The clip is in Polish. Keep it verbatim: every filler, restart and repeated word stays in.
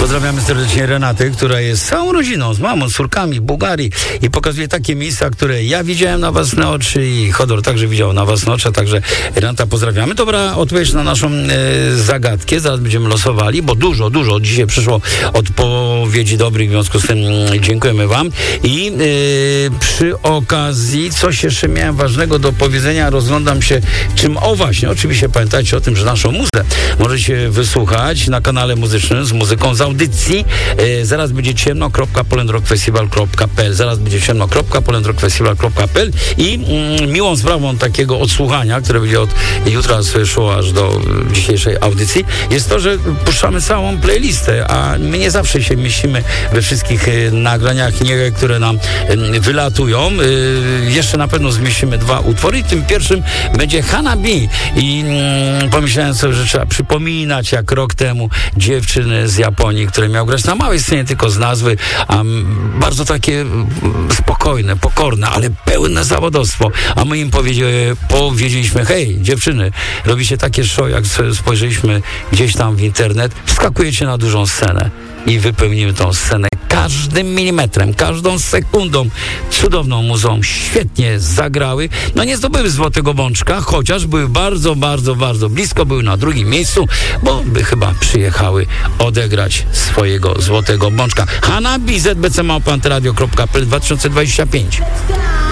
Pozdrawiamy serdecznie Renatę, która jest całą rodziną, z mamą, z córkami w Bułgarii i pokazuje takie miejsca, które ja widziałem na własne oczy i Chodor także widział na własne oczy, także Renata pozdrawiamy. Dobra odpowiedź na naszą e, zagadkę, zaraz będziemy losowali, bo dużo, dużo dzisiaj przyszło odpowiedzi dobrych, w związku z tym dziękujemy wam. I e, przy okazji coś jeszcze miałem ważnego do powiedzenia, rozglądam się czym, o właśnie, oczywiście pamiętajcie o tym, że naszą muzę możecie wysłuchać na kanale muzycznym z muzyką z audycji. E, zaraz będzie ciemno kropka poland rock festival kropka p l zaraz będzie ciemno kropka poland rock festival kropka p l i mm, miłą sprawą takiego odsłuchania, które będzie od jutra szło aż do dzisiejszej audycji, jest to, że puszczamy całą playlistę, a my nie zawsze się mieścimy we wszystkich e, nagraniach, nie, które nam e, wylatują. E, jeszcze na pewno zmieścimy dwa utwory i tym pierwszym będzie Hanabi i mm, pomyślałem sobie, że trzeba przypominać, jak rok temu dziewczyny z Japonii, które miały grać na małej scenie tylko z nazwy, a m, bardzo takie m, spokojne, pokorne, ale pełne zawodowstwo, a my im powiedzieli, powiedzieliśmy, hej dziewczyny, robicie takie show, jak spojrzeliśmy gdzieś tam w internet, wskakujecie na dużą scenę i wypełnimy tą scenę każdym milimetrem, każdą sekundą, cudowną muzą, świetnie zagrały. No nie zdobyły złotego bączka, chociaż były bardzo, bardzo, bardzo blisko, były na drugim miejscu, bo by chyba przyjechały odegrać swojego złotego bączka. Hanabi, z b c małpa antyradio kropka p l dwa tysiące dwadzieścia pięć.